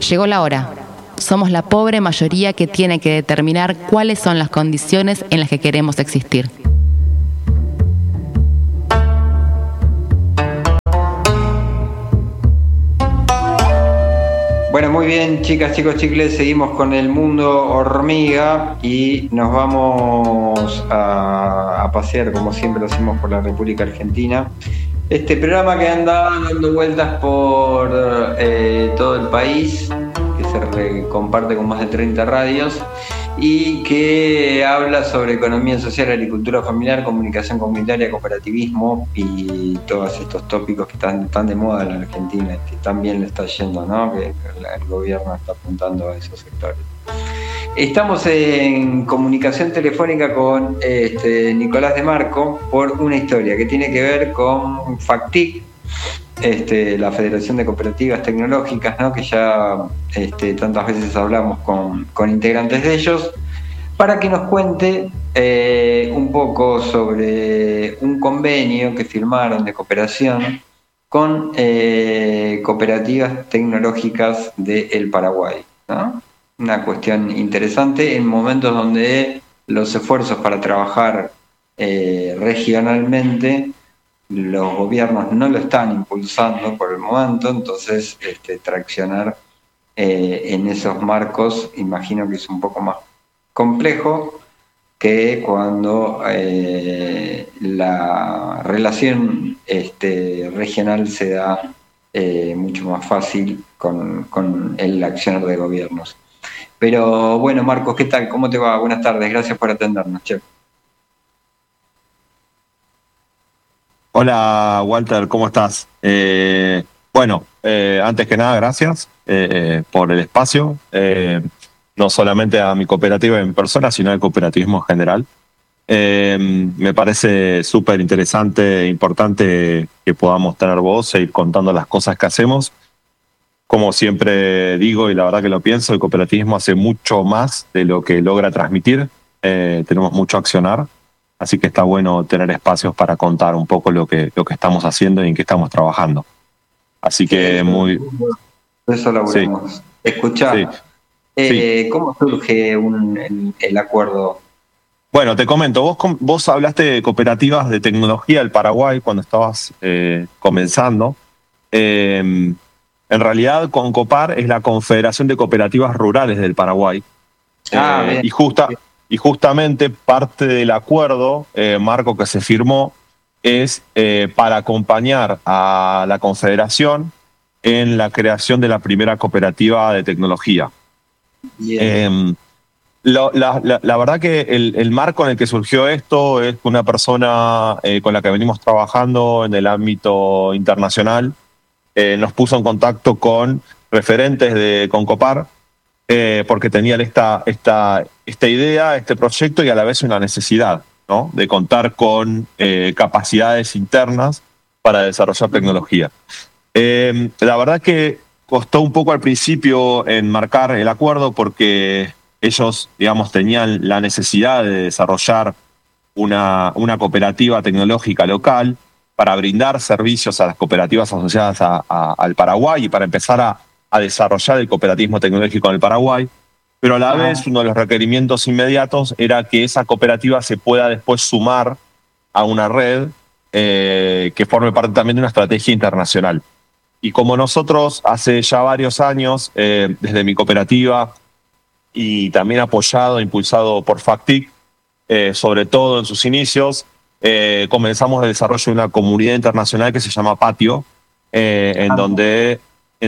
Llegó la hora. Somos la pobre mayoría que tiene que determinar cuáles son las condiciones en las que queremos existir. Bueno, muy bien, chicas, chicos, chicles, seguimos con el mundo hormiga y nos vamos a pasear, como siempre lo hacemos, por la República Argentina. Este programa que anda dando vueltas por todo el país, que se comparte con más de 30 radios y que habla sobre economía social, agricultura familiar, comunicación comunitaria, cooperativismo y todos estos tópicos que están de moda en la Argentina, que también le está yendo, ¿no? Que el gobierno está apuntando a esos sectores. Estamos en comunicación telefónica con Nicolás de Marco por una historia que tiene que ver con FACTIC, la Federación de Cooperativas Tecnológicas, ¿no? Que ya tantas veces hablamos con integrantes de ellos, para que nos cuente un poco sobre un convenio que firmaron de cooperación con cooperativas tecnológicas del Paraguay, ¿no? Una cuestión interesante en momentos donde los esfuerzos para trabajar regionalmente, los gobiernos no lo están impulsando por el momento, entonces traccionar en esos marcos imagino que es un poco más complejo que cuando la relación regional se da mucho más fácil con el accionar de gobiernos. Pero bueno, Marcos, ¿qué tal? ¿Cómo te va? Buenas tardes, gracias por atendernos, chef. Hola, Walter, ¿cómo estás? Antes que nada, gracias por el espacio, no solamente a mi cooperativa en persona, sino al cooperativismo en general. Me parece súper interesante e importante que podamos tener voz e ir contando las cosas que hacemos. Como siempre digo, y la verdad que lo pienso, el cooperativismo hace mucho más de lo que logra transmitir. Tenemos mucho accionar, así que está bueno tener espacios para contar un poco lo que estamos haciendo y en qué estamos trabajando. Así que eso lo volvemos. Sí. Escuchá, sí. ¿Cómo surge el acuerdo? Bueno, te comento, vos hablaste de cooperativas de tecnología del Paraguay cuando estabas comenzando. En realidad, CONCOPAR es la Confederación de Cooperativas Rurales del Paraguay. Y justamente parte del acuerdo, Marco, que se firmó, es para acompañar a la Confederación en la creación de la primera cooperativa de tecnología. La verdad que el marco en el que surgió esto es una persona con la que venimos trabajando en el ámbito internacional. Nos puso en contacto con referentes de CONCOPAR porque tenían esta idea, este proyecto y a la vez una necesidad, ¿no? De contar con capacidades internas para desarrollar tecnología. La verdad que costó un poco al principio enmarcar el acuerdo porque ellos, digamos, tenían la necesidad de desarrollar una cooperativa tecnológica local para brindar servicios a las cooperativas asociadas al Paraguay y para empezar a desarrollar el cooperativismo tecnológico en el Paraguay. Pero a la vez, uno de los requerimientos inmediatos era que esa cooperativa se pueda después sumar a una red que forme parte también de una estrategia internacional. Y como nosotros hace ya varios años, desde mi cooperativa y también apoyado, impulsado por FACTIC, sobre todo en sus inicios, comenzamos el desarrollo de una comunidad internacional que se llama Patio, en donde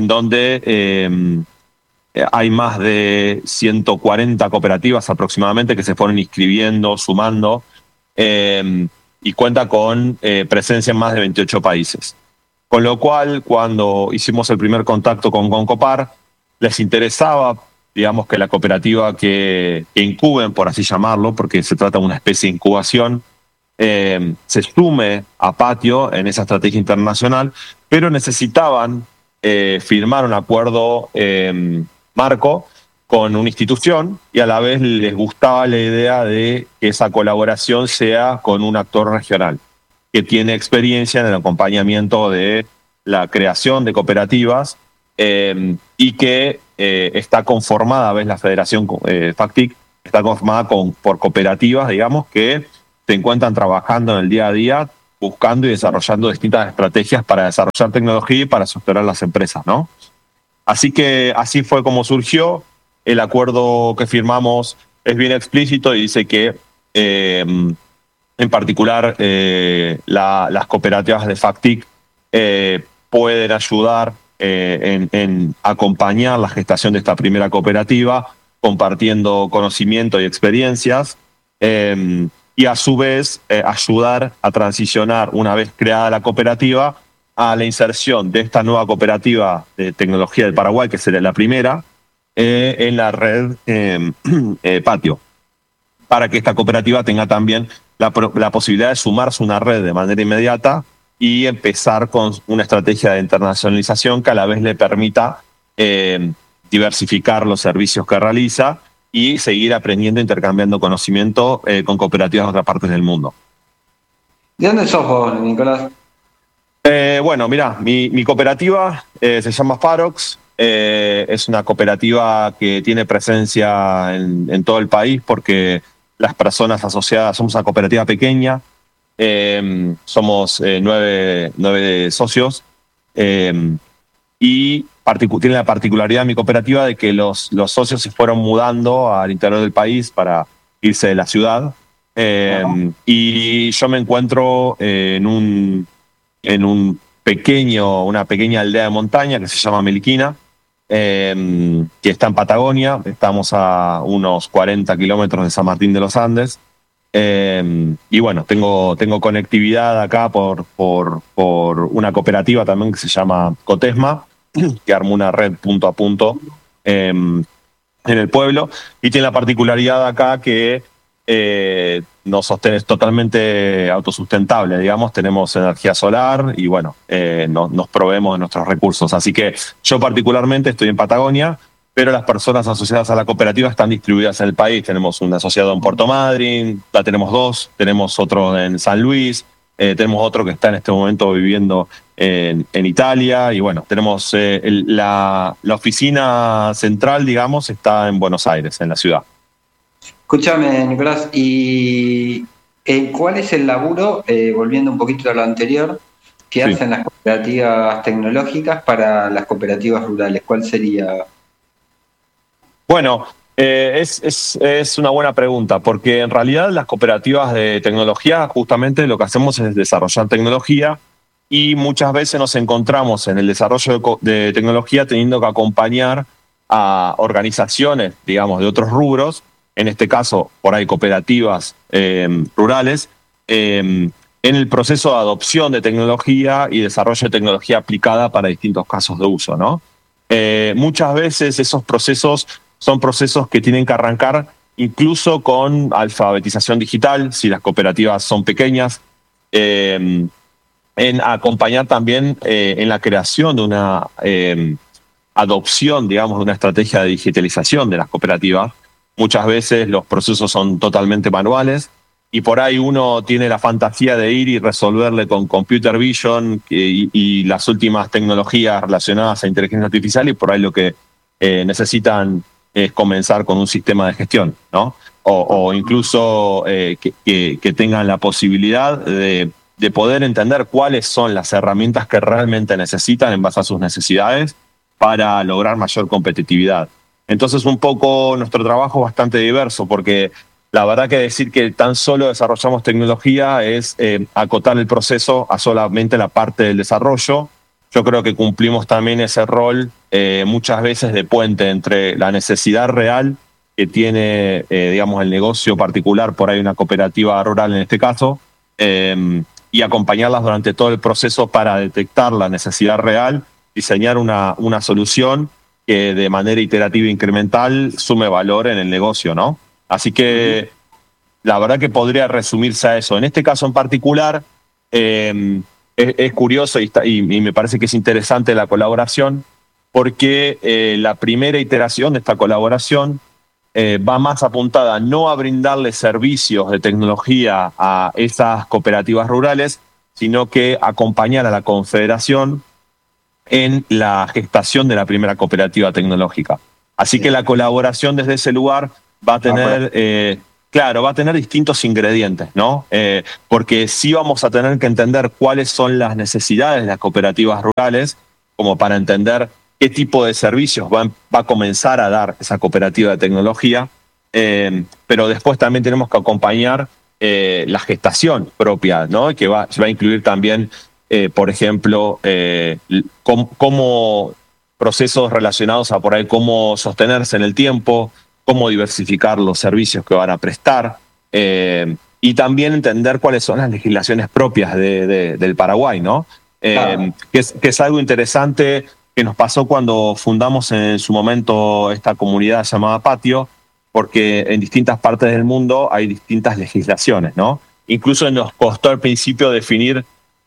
hay más de 140 cooperativas aproximadamente que se fueron inscribiendo, sumando, y cuenta con presencia en más de 28 países. Con lo cual, cuando hicimos el primer contacto con CONCOPAR, les interesaba, digamos, que la cooperativa que incuben, por así llamarlo, porque se trata de una especie de incubación, se sume a Patio en esa estrategia internacional, pero necesitaban firmar un acuerdo marco con una institución y a la vez les gustaba la idea de que esa colaboración sea con un actor regional que tiene experiencia en el acompañamiento de la creación de cooperativas y que está conformada, ves la federación FACTIC, está conformada por cooperativas, digamos, que se encuentran trabajando en el día a día, buscando y desarrollando distintas estrategias para desarrollar tecnología y para sostener las empresas, ¿no? Así que así fue como surgió. El acuerdo que firmamos es bien explícito y dice que, en particular, las cooperativas de FACTIC pueden ayudar en acompañar la gestación de esta primera cooperativa, compartiendo conocimiento y experiencias, y a su vez ayudar a transicionar, una vez creada la cooperativa, a la inserción de esta nueva cooperativa de tecnología del Paraguay, que sería la primera, en la red Patio, para que esta cooperativa tenga también la posibilidad de sumarse a una red de manera inmediata y empezar con una estrategia de internacionalización que a la vez le permita diversificar los servicios que realiza y seguir aprendiendo e intercambiando conocimiento con cooperativas de otras partes del mundo. ¿De dónde sos vos, Nicolás? Bueno, mirá, mi cooperativa se llama Farox. Es una cooperativa que tiene presencia en todo el país porque las personas asociadas, somos una cooperativa pequeña, somos 9 socios, y tiene la particularidad de mi cooperativa de que los socios se fueron mudando al interior del país para irse de la ciudad, y yo me encuentro en una pequeña aldea de montaña que se llama Meliquina, que está en Patagonia. Estamos a unos 40 kilómetros de San Martín de los Andes, y bueno, tengo conectividad acá por una cooperativa también que se llama Cotesma, que armó una red punto a punto en el pueblo, y tiene la particularidad acá que es totalmente autosustentable, digamos. Tenemos energía solar y bueno, nos proveemos de nuestros recursos. Así que yo particularmente estoy en Patagonia, pero las personas asociadas a la cooperativa están distribuidas en el país. Tenemos un asociado en Puerto Madryn, ya tenemos 2, tenemos otro en San Luis, tenemos otro que está en este momento viviendo en Italia, y bueno, tenemos la oficina central, digamos, está en Buenos Aires, en la ciudad. Escúchame, Nicolás, ¿y cuál es el laburo, volviendo un poquito a lo anterior, que hacen las cooperativas tecnológicas para las cooperativas rurales? ¿Cuál sería? Bueno, es una buena pregunta, porque en realidad las cooperativas de tecnología justamente lo que hacemos es desarrollar tecnología, y muchas veces nos encontramos en el desarrollo de tecnología teniendo que acompañar a organizaciones, digamos, de otros rubros, en este caso por ahí cooperativas rurales, en el proceso de adopción de tecnología y desarrollo de tecnología aplicada para distintos casos de uso, ¿no? Muchas veces esos procesos son procesos que tienen que arrancar incluso con alfabetización digital, si las cooperativas son pequeñas, en acompañar también en la creación de una adopción, digamos, de una estrategia de digitalización de las cooperativas. Muchas veces los procesos son totalmente manuales y por ahí uno tiene la fantasía de ir y resolverle con computer vision y las últimas tecnologías relacionadas a inteligencia artificial, y por ahí lo que necesitan es comenzar con un sistema de gestión, ¿no? O incluso que tengan la posibilidad de poder entender cuáles son las herramientas que realmente necesitan en base a sus necesidades para lograr mayor competitividad. Entonces, un poco nuestro trabajo es bastante diverso, porque la verdad que decir que tan solo desarrollamos tecnología es acotar el proceso a solamente la parte del desarrollo. Yo creo que cumplimos también ese rol muchas veces de puente entre la necesidad real que tiene, digamos, el negocio particular, por ahí una cooperativa rural en este caso, y acompañarlas durante todo el proceso para detectar la necesidad real, diseñar una solución que de manera iterativa e incremental sume valor en el negocio, ¿no? Así que la verdad que podría resumirse a eso. En este caso en particular, es curioso y me parece que es interesante la colaboración, porque la primera iteración de esta colaboración va más apuntada no a brindarle servicios de tecnología a esas cooperativas rurales, sino que acompañar a la Confederación en la gestación de la primera cooperativa tecnológica. Así que la colaboración desde ese lugar va a tener, claro, va a tener distintos ingredientes, ¿no? Porque sí vamos a tener que entender cuáles son las necesidades de las cooperativas rurales, como para entender qué tipo de servicios va a comenzar a dar esa cooperativa de tecnología, pero después también tenemos que acompañar la gestación propia, ¿no? Que va a incluir también, por ejemplo, cómo procesos relacionados a por ahí cómo sostenerse en el tiempo, cómo diversificar los servicios que van a prestar, y también entender cuáles son las legislaciones propias del Paraguay, ¿no? Que es algo interesante que nos pasó cuando fundamos en su momento esta comunidad llamada Patio, porque en distintas partes del mundo hay distintas legislaciones, ¿no? Incluso nos costó al principio definir,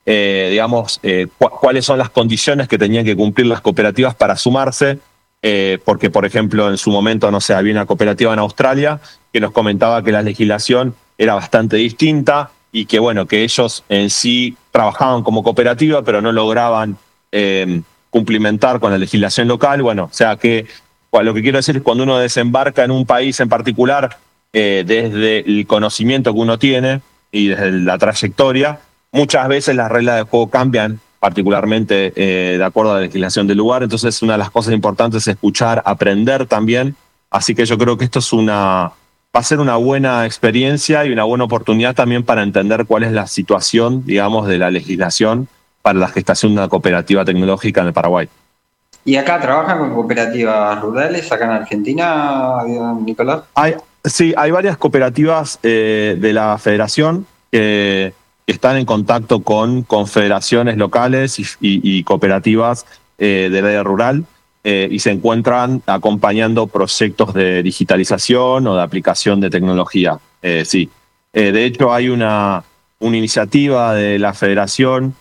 cuáles son las condiciones que tenían que cumplir las cooperativas para sumarse, porque, por ejemplo, en su momento, no sé, había una cooperativa en Australia que nos comentaba que la legislación era bastante distinta y que, bueno, que ellos en sí trabajaban como cooperativa, pero no lograban cumplimentar con la legislación local. Bueno, o sea que lo que quiero decir es cuando uno desembarca en un país en particular, desde el conocimiento que uno tiene y desde la trayectoria, muchas veces las reglas de juego cambian, particularmente de acuerdo a la legislación del lugar. Entonces, una de las cosas importantes es escuchar, aprender también. Así que yo creo que esto va a ser una buena experiencia y una buena oportunidad también para entender cuál es la situación, digamos, de la legislación para la gestación de una cooperativa tecnológica en el Paraguay. ¿Y acá trabajan con cooperativas rurales, acá en Argentina, Nicolás? Sí, hay varias cooperativas de la federación que están en contacto con confederaciones locales y cooperativas del área rural, y se encuentran acompañando proyectos de digitalización o de aplicación de tecnología. Sí. De hecho, hay una iniciativa de la federación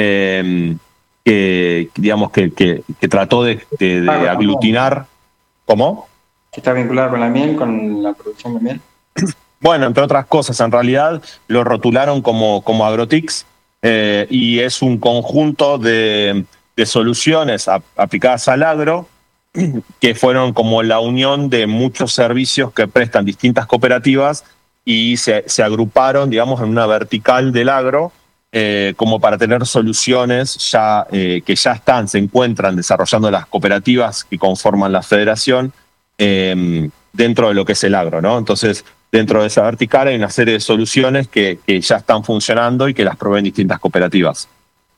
que trató de aglutinar. ¿Cómo? ¿Que está vinculada con la miel, con la producción de miel? Bueno, entre otras cosas, en realidad lo rotularon como Agrotics, y es un conjunto de soluciones aplicadas al agro que fueron como la unión de muchos servicios que prestan distintas cooperativas y se agruparon, digamos, en una vertical del agro, como para tener soluciones que ya se encuentran desarrollando las cooperativas que conforman la federación dentro de lo que es el agro, ¿no? Entonces, dentro de esa vertical hay una serie de soluciones que ya están funcionando y que las proveen distintas cooperativas.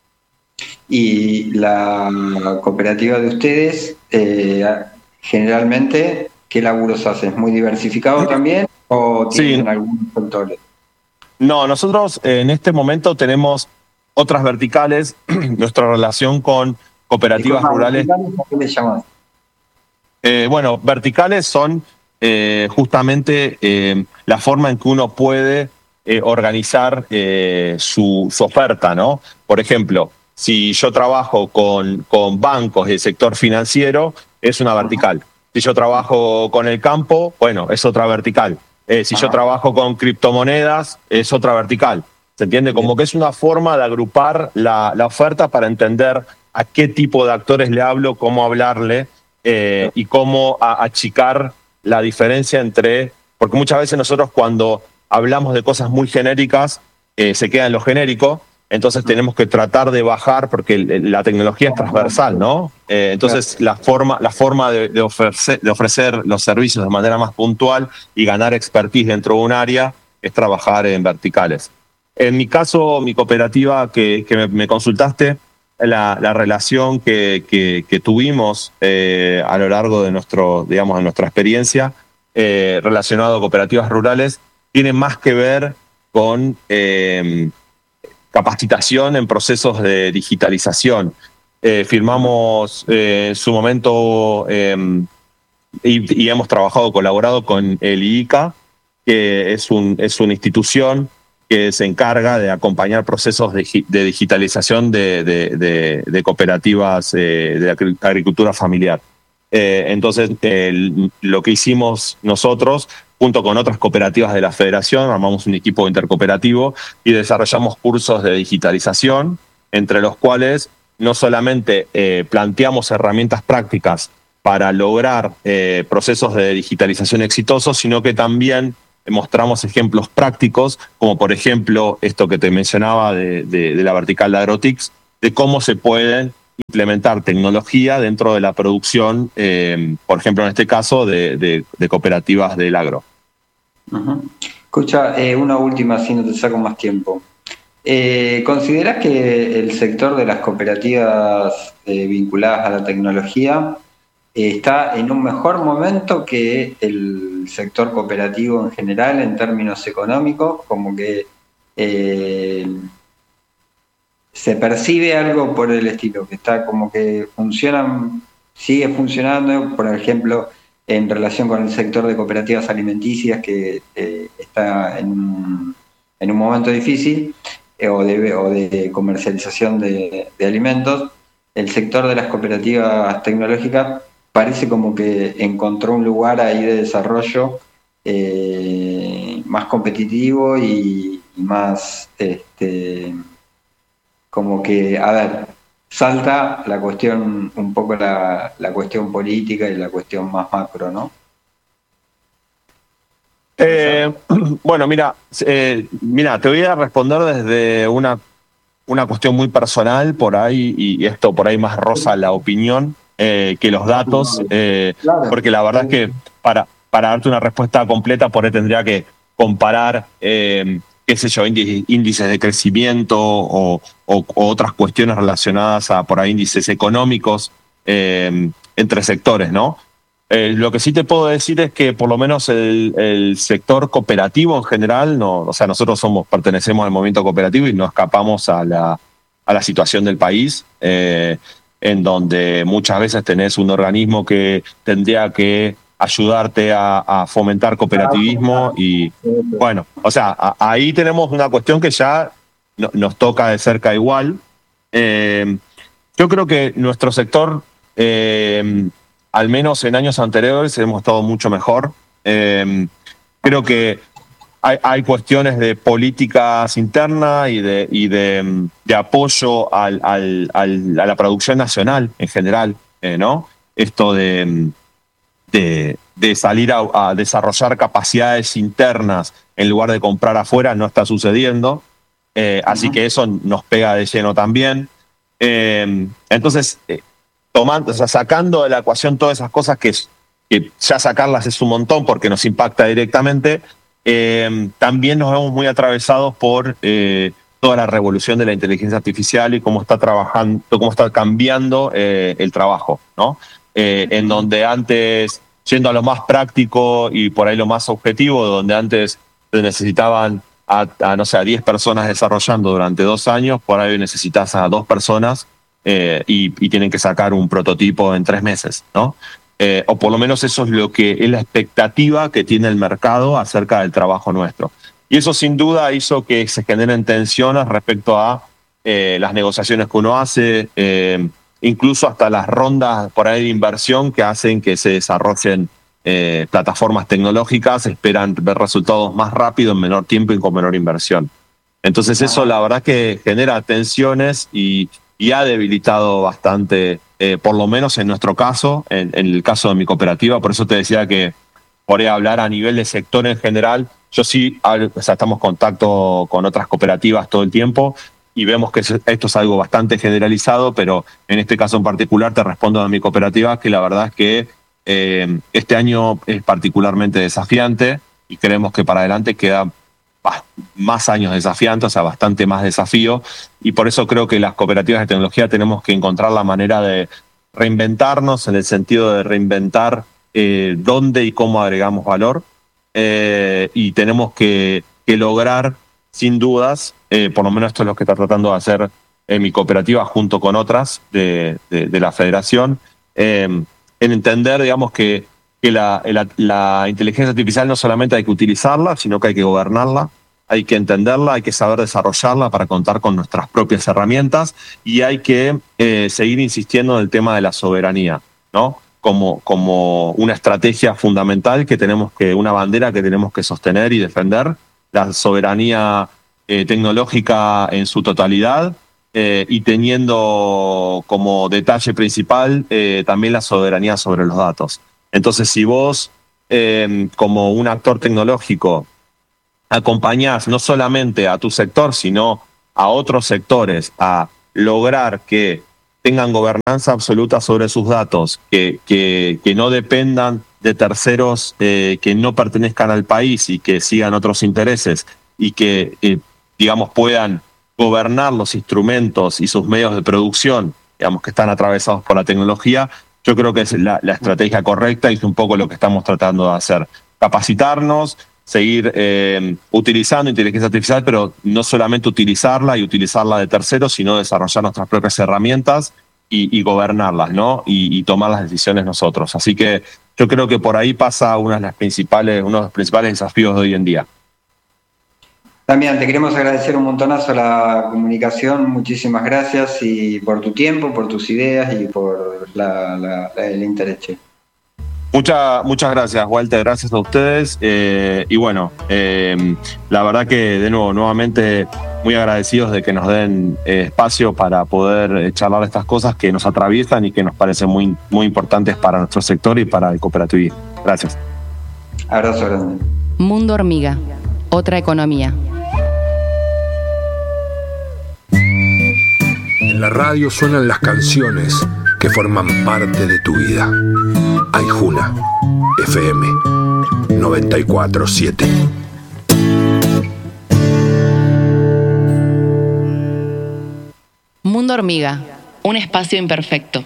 Y la cooperativa de ustedes, generalmente, ¿qué laburos hacen? ¿Es muy diversificado también o tienen algunos sectores? No, nosotros en este momento tenemos otras verticales. Nuestra relación con cooperativas rurales. ¿Qué les llaman? Bueno, verticales son justamente la forma en que uno puede organizar su oferta, ¿no? Por ejemplo, si yo trabajo con bancos del sector financiero, es una vertical. Si yo trabajo con el campo, bueno, es otra vertical. Si yo trabajo con criptomonedas, es otra vertical. ¿Se entiende? Como que es una forma de agrupar la oferta para entender a qué tipo de actores le hablo, cómo hablarle, y cómo achicar la diferencia entre... Porque muchas veces nosotros cuando hablamos de cosas muy genéricas, se queda en lo genérico, entonces tenemos que tratar de bajar, porque la tecnología es transversal, ¿no? Entonces la forma de ofrecer los servicios de manera más puntual y ganar expertise dentro de un área es trabajar en verticales. En mi caso, mi cooperativa que me consultaste, la relación que tuvimos a lo largo de nuestra experiencia relacionado a cooperativas rurales tiene más que ver con capacitación en procesos de digitalización. Firmamos en su momento y hemos colaborado con el IICA, que es una institución que se encarga de acompañar procesos de digitalización de cooperativas de agricultura familiar. Entonces, lo que hicimos nosotros, junto con otras cooperativas de la federación, armamos un equipo intercooperativo y desarrollamos cursos de digitalización, entre los cuales no solamente planteamos herramientas prácticas para lograr procesos de digitalización exitosos, sino que también mostramos ejemplos prácticos, como por ejemplo esto que te mencionaba de la vertical de Agrotics, de cómo se pueden implementar tecnología dentro de la producción, por ejemplo en este caso de cooperativas del agro. Escucha, una última, si no te saco más tiempo. ¿Considerás que el sector de las cooperativas vinculadas a la tecnología está en un mejor momento que el sector cooperativo en general en términos económicos? Como que se percibe algo por el estilo, que está como que funcionan, sigue funcionando, por ejemplo, en relación con el sector de cooperativas alimenticias, que está en un momento difícil, o de comercialización de alimentos. El sector de las cooperativas tecnológicas parece como que encontró un lugar ahí de desarrollo más competitivo y más como que, a ver, salta la cuestión, un poco la cuestión política y la cuestión más macro, ¿no? Bueno, mira, te voy a responder desde una cuestión muy personal por ahí, y esto por ahí más roza la opinión que los datos, porque la verdad es que para darte una respuesta completa, por ahí tendría que comparar, qué sé yo, índices de crecimiento o otras cuestiones relacionadas a por ahí índices económicos entre sectores, ¿no? Lo que sí te puedo decir es que por lo menos el sector cooperativo en general, no, o sea, nosotros pertenecemos al movimiento cooperativo y no escapamos a la situación del país, en donde muchas veces tenés un organismo que tendría que ayudarte a fomentar cooperativismo y bueno, o sea, ahí tenemos una cuestión que ya nos toca de cerca igual. Yo creo que nuestro sector, al menos en años anteriores, hemos estado mucho mejor. Creo que hay cuestiones de políticas internas y de apoyo a la producción nacional en general, ¿no? Esto de salir a desarrollar capacidades internas en lugar de comprar afuera no está sucediendo. Así que eso nos pega de lleno también. Entonces, sacando de la ecuación todas esas cosas que ya sacarlas es un montón porque nos impacta directamente, también nos vemos muy atravesados por toda la revolución de la inteligencia artificial y cómo está cambiando el trabajo, ¿no? En donde antes, yendo a lo más práctico y por ahí lo más objetivo, donde antes se necesitaban no sé, a 10 personas desarrollando durante 2 años, por ahí necesitas a 2 personas y tienen que sacar un prototipo en 3 meses, ¿no? O por lo menos eso es lo que es la expectativa que tiene el mercado acerca del trabajo nuestro. Y eso sin duda hizo que se generen tensiones respecto a las negociaciones que uno hace, incluso hasta las rondas por ahí de inversión que hacen que se desarrollen plataformas tecnológicas, esperan ver resultados más rápido, en menor tiempo y con menor inversión. Entonces eso la verdad que genera tensiones y ha debilitado bastante, por lo menos en nuestro caso, en el caso de mi cooperativa. Por eso te decía que por ahí hablar a nivel de sector en general, yo sí, estamos en contacto con otras cooperativas todo el tiempo y vemos que esto es algo bastante generalizado, pero en este caso en particular te respondo a mi cooperativa que la verdad es que este año es particularmente desafiante y creemos que para adelante queda más años desafiantes, o sea, bastante más desafío, y por eso creo que las cooperativas de tecnología tenemos que encontrar la manera de reinventarnos, en el sentido de reinventar dónde y cómo agregamos valor, y tenemos que lograr, sin dudas, por lo menos esto es lo que está tratando de hacer mi cooperativa junto con otras de la federación, en entender, digamos, que la inteligencia artificial no solamente hay que utilizarla, sino que hay que gobernarla, hay que entenderla, hay que saber desarrollarla para contar con nuestras propias herramientas y hay que seguir insistiendo en el tema de la soberanía, ¿no? Como una estrategia fundamental una bandera que tenemos que sostener y defender, la soberanía tecnológica en su totalidad, y teniendo como detalle principal también la soberanía sobre los datos. Entonces, si vos, como un actor tecnológico, acompañás no solamente a tu sector, sino a otros sectores a lograr que tengan gobernanza absoluta sobre sus datos, que no dependan de terceros que no pertenezcan al país y que sigan otros intereses y que, digamos, puedan gobernar los instrumentos y sus medios de producción, digamos, que están atravesados por la tecnología. Yo creo que es la estrategia correcta y es un poco lo que estamos tratando de hacer. Capacitarnos, seguir utilizando inteligencia artificial, pero no solamente utilizarla y utilizarla de terceros, sino desarrollar nuestras propias herramientas y gobernarlas, ¿no? Y tomar las decisiones nosotros. Así que yo creo que por ahí pasa uno de los principales desafíos de hoy en día. Damián, te queremos agradecer un montonazo la comunicación, muchísimas gracias y por tu tiempo, por tus ideas y por el interés. Muchas gracias, Walter, gracias a ustedes. Y bueno, la verdad que de nuevo, nuevamente muy agradecidos de que nos den espacio para poder charlar estas cosas que nos atraviesan y que nos parecen muy, muy importantes para nuestro sector y para el cooperativismo. Gracias. Abrazo grande. Mundo Hormiga, otra economía. En la radio suenan las canciones que forman parte de tu vida. Aijuna, FM 94.7. Mundo Hormiga, un espacio imperfecto.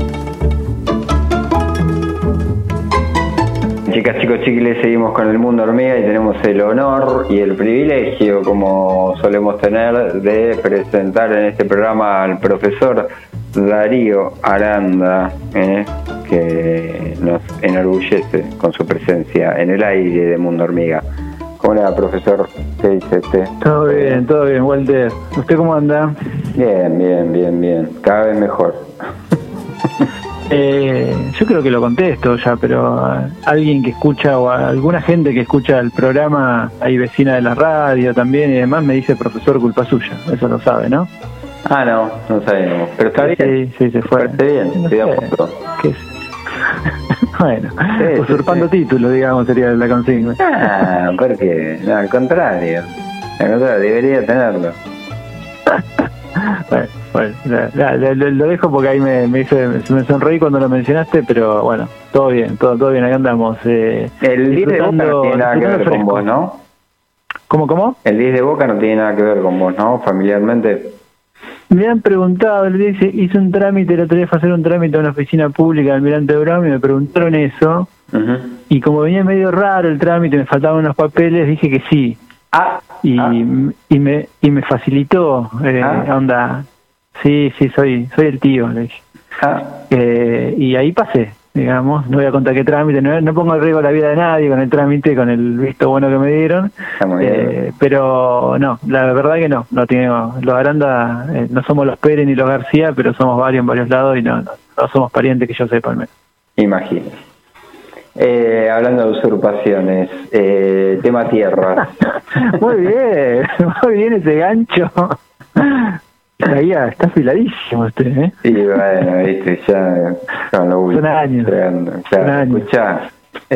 Chicas, chicos, chiquiles, seguimos con el Mundo Hormiga y tenemos el honor y el privilegio, como solemos tener, de presentar en este programa al profesor Darío Aranda, que nos enorgullece con su presencia en el aire de Mundo Hormiga. ¿Cómo le va, profesor? ¿Qué dice usted? Todo bien, Walter. ¿Usted cómo anda? Bien. Cada vez mejor. Yo creo que lo contesto ya, pero alguien que escucha o alguna gente que escucha el programa, hay vecina de la radio también y demás, me dice profesor, culpa suya. Eso lo sabe, ¿no? No sabemos. Pero está bien. Sí, se fue. Está bien, estoy de acuerdo. Bueno, usurpando título, digamos, sería la consigna. ¿Por qué? No, al contrario. Debería tenerlo. Bueno, lo dejo porque ahí me sonreí cuando lo mencionaste, pero bueno, todo bien, acá andamos. El 10 de Boca no tiene nada que ver con vos, ¿no? ¿Cómo? El 10 de Boca no tiene nada que ver con vos, ¿no? Familiarmente. Me han preguntado, hice un trámite, el otro día fue a hacer un trámite a una oficina pública de Almirante Brown y me preguntaron eso, y como venía medio raro el trámite, me faltaban unos papeles, dije que sí. Y me facilitó, onda, sí, soy el tío, le dije. Y ahí pasé, digamos, no voy a contar qué trámite, no pongo en riesgo la vida de nadie con el trámite, con el visto bueno que me dieron, pero no, la verdad que no tenemos, los Aranda, no somos los Pérez ni los García, pero somos varios en varios lados y no somos parientes que yo sepa al menos. Imagino. Hablando de usurpaciones, tema tierra. Muy bien ese gancho. Está afiladísimo usted, ¿eh? Sí, bueno, viste, ya con lo último. Son años. Escuchá,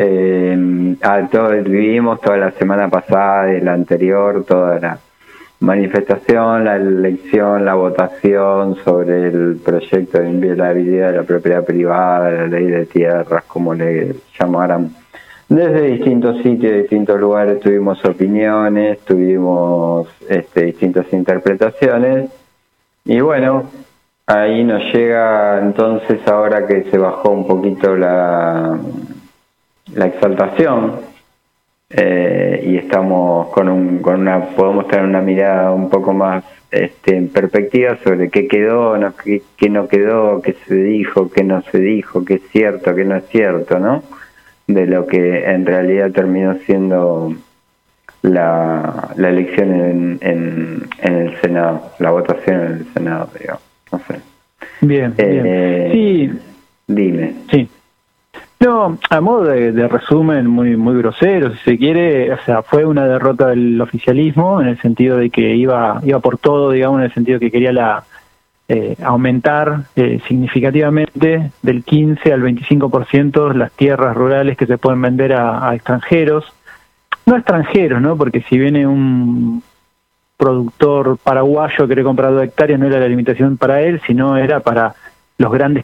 vivimos toda la semana pasada y la anterior, toda la manifestación, la elección, la votación sobre el proyecto de inviolabilidad de la propiedad privada, la ley de tierras, como le llamaran. Desde distintos sitios, distintos lugares tuvimos opiniones, tuvimos distintas interpretaciones. Y bueno, ahí nos llega entonces, ahora que se bajó un poquito la exaltación, y estamos podemos tener una mirada un poco más en perspectiva sobre qué quedó, qué no quedó, qué se dijo, qué no se dijo, qué es cierto, qué no es cierto, ¿no? De lo que en realidad terminó siendo la elección en el Senado, la votación en el Senado, digamos, no sé. Bien. Sí. Dime. Sí. No, a modo de resumen muy grosero, si se quiere, o sea, fue una derrota del oficialismo en el sentido de que iba por todo, digamos, en el sentido que quería la aumentar significativamente del 15 al 25% las tierras rurales que se pueden vender a extranjeros. No extranjeros, ¿no? Porque si viene un productor paraguayo que quiere comprar 2 hectáreas, no era la limitación para él, sino era para los grandes